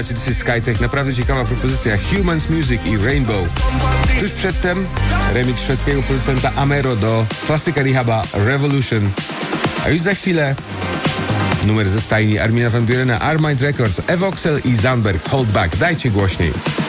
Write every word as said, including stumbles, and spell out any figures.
Słuchajcie, to jest Skytech, naprawdę ciekawa propozycja. Humans Music i Rainbow. Tuż przedtem remix szwedzkiego producenta Amero do klasyka Rehaba Revolution. A już za chwilę numer ze stajni Armina van Burena, Armind Records, Evoxel i Zandberg, Hold Back. Dajcie głośniej.